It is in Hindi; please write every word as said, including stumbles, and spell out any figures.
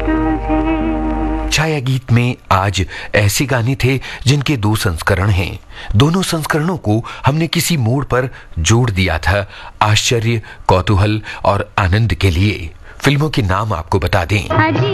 छाया गीत में आज ऐसे गाने थे जिनके दो संस्करण हैं। दोनों संस्करणों को हमने किसी मोड़ पर जोड़ दिया था आश्चर्य, कौतूहल और आनंद के लिए। फिल्मों के नाम आपको बता दें।